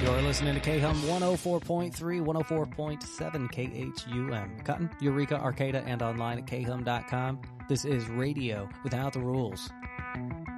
You're listening to KHUM 104.3, 104.7 KHUM. Cotton, Eureka, Arcata, and online at khum.com. This is Radio Without the Rules.